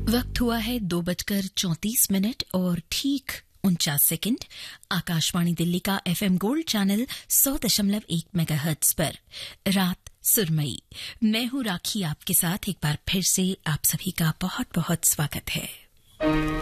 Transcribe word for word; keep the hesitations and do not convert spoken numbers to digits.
वक्त हुआ है दो बजकर चौंतीस मिनट और ठीक उनचास सेकंड। आकाशवाणी दिल्ली का एफएम गोल्ड चैनल सौ दशमलव एक मेगाहर्ट्ज पर रात सुरमई। मैं हूं राखी, आपके साथ एक बार फिर से आप सभी का बहुत बहुत स्वागत है।